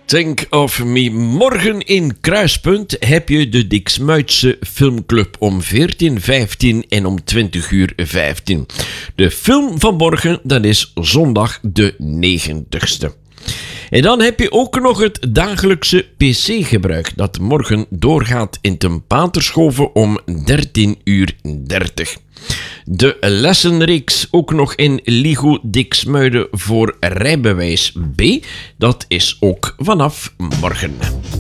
Think of Me. Morgen in Kruispunt heb je de Diksmuitse Filmclub om 14:15 en om 20:15. De film van morgen, dat is zondag de 90ste. En dan heb je ook nog het dagelijkse PC-gebruik, dat morgen doorgaat in Ten Patershoven om 13:30. De lessenreeks ook nog in Ligo Diksmuiden voor rijbewijs B, dat is ook vanaf morgen.